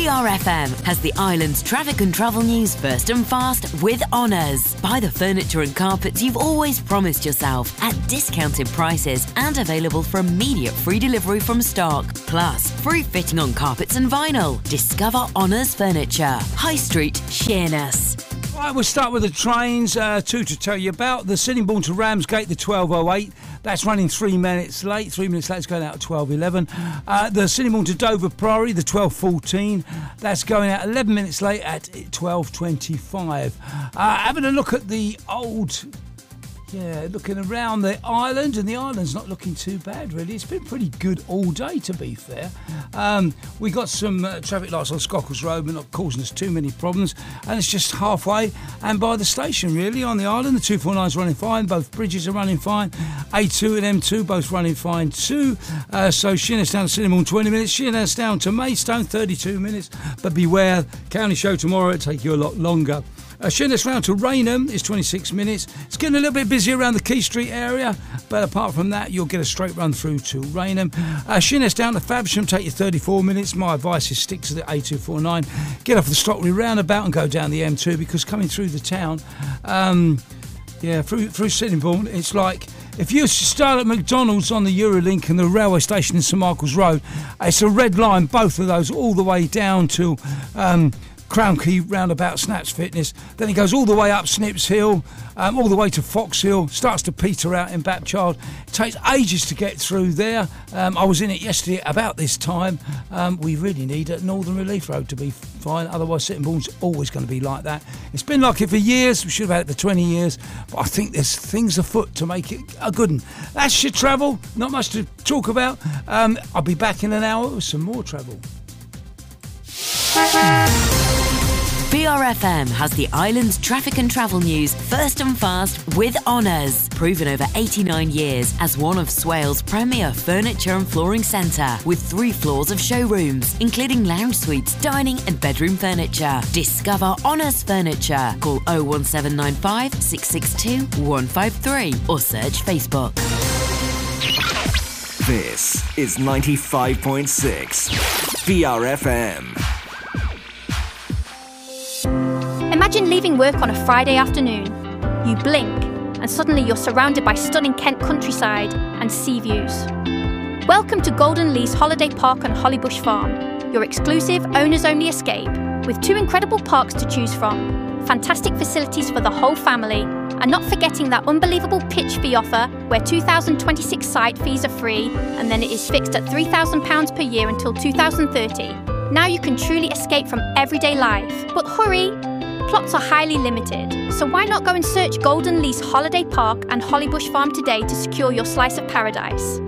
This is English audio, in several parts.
BRFM has the island's traffic and travel news first and fast with Honours. Buy the furniture and carpets you've always promised yourself at discounted prices and available for immediate free delivery from stock. Plus, free fitting on carpets and vinyl. Discover Honours Furniture. High Street, Sheerness. Right, we'll start with the trains. Two to tell you about. The Sittingbourne to Ramsgate, the 12:08. That's running 3 minutes late. 3 minutes late, it's going out at 12:11. The Sittingbourne to Dover Priory, the 12:14. That's going out 11 minutes late at 12:25. Having a look at the old... Yeah, looking around the island, and the island's not looking too bad, really. It's been pretty good all day, to be fair. We got some traffic lights on Scockles Road, but not causing us too many problems. And it's just halfway and by the station, really, on the island. The 249's running fine. Both bridges are running fine. A2 and M2 both running fine too. So Sheerness down to Sittingbourne, 20 minutes. Sheerness down to Maidstone, 32 minutes. But beware, County Show tomorrow, it'll take you a lot longer. Sheerness round to Rainham is 26 minutes. It's getting a little bit busy around the Key Street area, but apart from that, you'll get a straight run through to Rainham. Sheerness down to Faversham, take you 34 minutes. My advice is stick to the A249. Get off the Stockley roundabout and go down the M2, because coming through the town, through Sittingbourne, it's like... If you start at McDonald's on the Eurolink and the railway station in St Michael's Road, it's a red line, both of those, all the way down to... Crown Key roundabout, Snaps Fitness. Then it goes all the way up Snips Hill, all the way to Fox Hill, starts to peter out in Bapchild. It takes ages to get through there. I was in it yesterday about this time. We really need a Northern Relief Road to be fine, otherwise Sittingbourne's always going to be like that. It's been like it for years. We should have had it for 20 years, but I think there's things afoot to make it a good one. That's your travel. Not much to talk about. I'll be back in an hour with some more travel. BRFM has the island's traffic and travel news first and fast with Honours. Proven over 89 years as one of Swale's premier furniture and flooring centre, with 3 floors of showrooms, including lounge suites, dining and bedroom furniture. Discover Honours Furniture. Call 01795 662 153 or search Facebook. This is 95.6 BRFM. Imagine leaving work on a Friday afternoon. You blink, and suddenly you're surrounded by stunning Kent countryside and sea views. Welcome to Golden Lease Holiday Park on Hollybush Farm, your exclusive owners-only escape, with 2 incredible parks to choose from, fantastic facilities for the whole family, and not forgetting that unbelievable pitch fee offer where 2026 site fees are free, and then it is fixed at £3,000 per year until 2030. Now you can truly escape from everyday life. But hurry! Plots are highly limited, so why not go and search Golden Lease Holiday Park and Hollybush Farm today to secure your slice of paradise.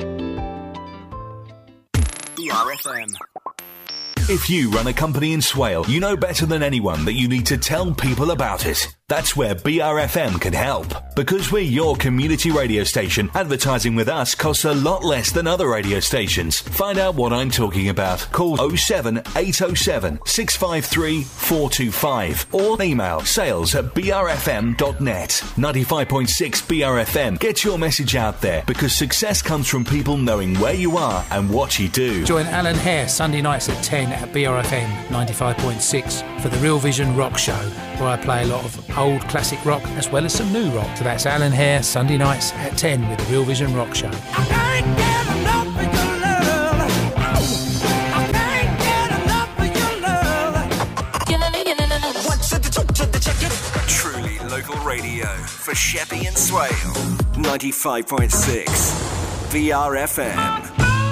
BRFM. If you run a company in Swale, you know better than anyone that you need to tell people about it. That's where BRFM can help. Because we're your community radio station, advertising with us costs a lot less than other radio stations. Find out what I'm talking about. Call 07807 653 425 or email sales@brfm.net. 95.6 BRFM. Get your message out there, because success comes from people knowing where you are and what you do. Join Alan Hare Sunday nights at 10 at BRFM 95.6 for the Real Vision Rock Show, where I play a lot of old classic rock as well as some new rock. So that's Alan Hare Sunday nights at 10 with the Real Vision Rock Show. I can't get enough of your love. I can't get enough of your love. Truly local radio for Sheppey and Swale. 95.6 BRFM.